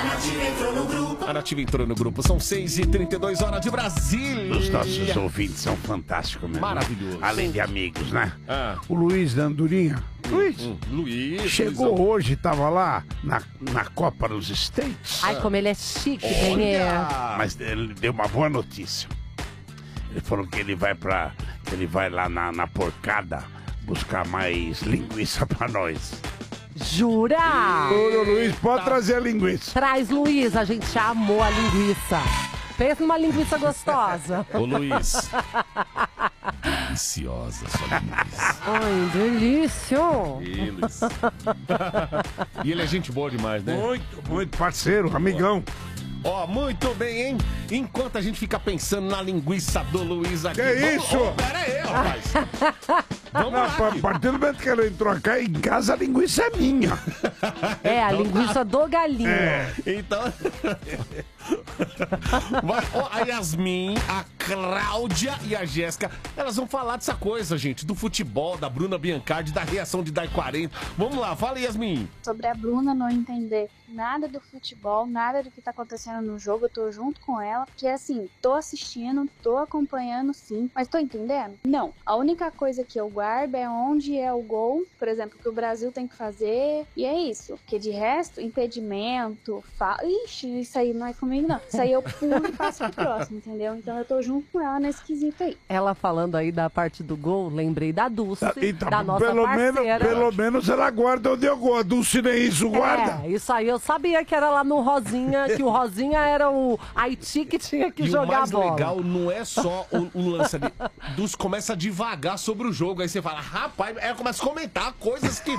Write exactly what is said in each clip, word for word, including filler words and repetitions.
A Nativa entrou no grupo. São seis e trinta e dois horas de Brasília. Os nossos ouvintes são fantásticos mesmo. Maravilhoso. Além de amigos, né? Ah. O Luiz da Andorinha. Luiz. Hum, Luiz. Chegou Luizão. hoje, tava lá na, na Copa dos States. Ai, como ele é chique, Daniel. Mas ele deu uma boa notícia. Ele falou que ele vai pra. que ele vai lá na, na porcada buscar mais linguiça pra nós. Jura? Ô, Luiz, pode trazer a linguiça. Traz, Luiz, a gente amou a linguiça. Pensa numa linguiça gostosa. Ô, Luiz. Deliciosa sua linguiça. Ai, delícia. Ih, Luiz. E ele é gente boa demais, né? Muito, muito parceiro, amigão. Ó, oh, muito bem, hein? Enquanto a gente fica pensando na linguiça do Luiz aqui... Que vamos... isso? Oh, pera aí, rapaz. Vamos Não, lá, a aqui. partir do momento que ela entrou aqui, em casa a linguiça é minha. É, a linguiça do galinho. É. Então... Vai, ó, a Yasmin, a Cláudia e a Jéssica, elas vão falar dessa coisa, gente, do futebol, da Bruna Biancardi, da reação de Dai quarenta. Vamos lá, fala, Yasmin. Sobre a Bruna não entender nada do futebol, nada do que tá acontecendo no jogo, eu tô junto com ela, porque assim, tô assistindo, tô acompanhando sim, mas tô entendendo? Não. A única coisa que eu guardo é onde é o gol, por exemplo, que o Brasil tem que fazer, e é isso. Porque de resto, impedimento, fa... Ixi, isso aí não é comigo não. Isso aí eu pulo e passo pro próximo, entendeu? Então eu tô junto com ela nesse quesito aí. Ela falando aí da parte do gol, lembrei da Dulce, Então, da nossa pelo parceira. menos, pelo menos ela guarda onde eu gosto. A Dulce nem isso guarda. É, isso aí eu sabia que era lá no Rosinha, que o Rosinha era o Haiti que tinha que e jogar o mais a bola. legal não é só o, o lance ali. Dos começa a devagar sobre o jogo. Aí você fala, rapaz, ela começa a comentar coisas que.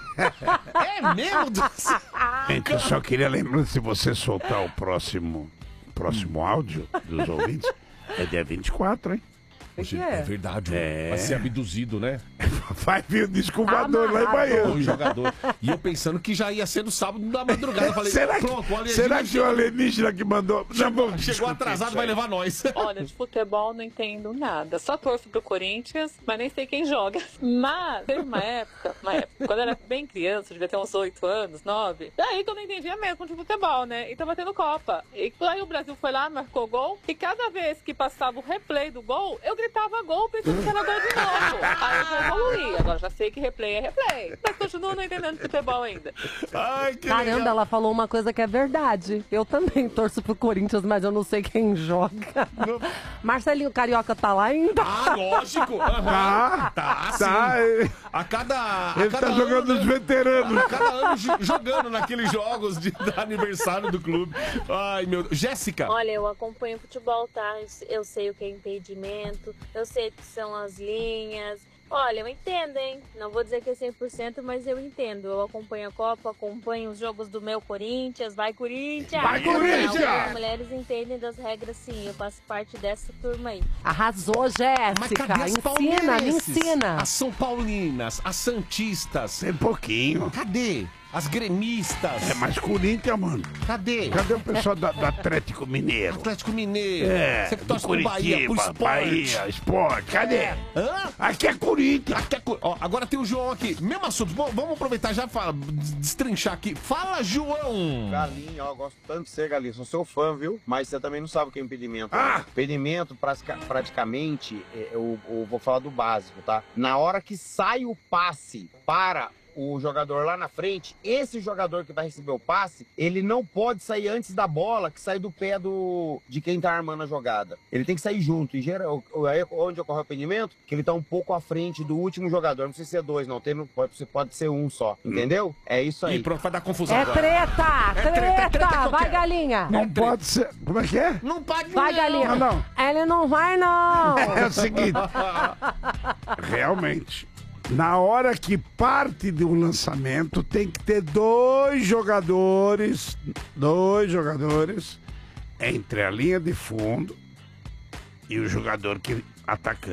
É mesmo? Gente, eu só queria lembrar, se você soltar o próximo, próximo áudio dos ouvintes, é dia vinte e quatro, hein? O que É é? verdade, É. vai ser abduzido, né? Vai vir o disco voador lá em Amarrado. O Miami. jogador. E eu pensando que já ia ser no sábado da madrugada. Eu falei, Será que, pronto, o alienígena será que o alienígena que mandou... Não, chegou, vamos chegou discutir atrasado, isso vai aí. levar nós. Olha, de futebol não entendo nada. Só torço pro Corinthians, mas nem sei quem joga. Mas teve uma época, uma época, quando eu era bem criança, devia ter uns oito anos, nove. Daí que eu não entendia mesmo de futebol, né? E tava tendo Copa. E aí o Brasil foi lá, marcou gol. E cada vez que passava o replay do gol, eu gritava gol, pensando que era gol de novo. Aí eu já evoluí. Agora já sei que replay é replay. Mas continuo não entendendo de futebol ainda. Ai, que Caramba, legal. ela falou uma coisa que é verdade. Eu também torço pro Corinthians, mas eu não sei quem joga. Marcelinho Carioca tá lá ainda? Ah, lógico. Aham. Tá, Tá, sim. tá. Ele, A cada. A ele cada tá jogando ano, os né? veteranos. A cada ano jo- jogando naqueles jogos de de aniversário do clube. Ai, meu Deus. Jéssica. Olha, eu acompanho futebol, tá? Eu sei o que é impedimento, eu sei o que são as linhas. Olha, eu entendo, hein? Não vou dizer que é cem por cento, mas eu entendo. Eu acompanho a Copa, acompanho os jogos do meu Corinthians. Vai, Corinthians! Vai, Corinthians! As mulheres entendem das regras, sim. Eu faço parte dessa turma aí. Arrasou, Mas Jéssica. cadê as Ensina, me palmeirenses? ensina. As São Paulinas, as Santistas. Tem pouquinho. Cadê? As gremistas. É mais Corinthians, mano. Cadê? Cadê o pessoal da- do Atlético Mineiro? Atlético Mineiro. É, Você que do torce pro Bahia, pro Curitiba, esporte. Bahia, esporte. Cadê? Hã? Aqui é Corinthians. Aqui é Cor- Ó, agora tem o João aqui. Mesmo assunto. Bom, vamos aproveitar já para destrinchar aqui. Fala, João. Galinha, ó, gosto tanto de ser galinha, sou seu fã, viu? Mas você também não sabe o que é impedimento. Ah! Impedimento, pratica- praticamente, é, eu, eu vou falar do básico, tá? Na hora que sai o passe para o jogador lá na frente, esse jogador que vai receber o passe, ele não pode sair antes da bola que sai do pé do, de quem tá armando a jogada. Ele tem que sair junto. E geral, aí onde ocorre o impedimento, que ele tá um pouco à frente do último jogador. Não sei se é dois, não. Tem, pode, pode ser um só. Entendeu? É isso aí. E pronto, vai dar confusão É agora. treta, É treta. treta, é treta que eu Vai, quero. galinha. Não pode ser. Como é que é? Não pode Vai, não. galinha. Não, não. Ele não vai, não. É o seguinte. Realmente. Na hora que parte do lançamento, tem que ter dois jogadores, dois jogadores entre a linha de fundo e o jogador que atacante.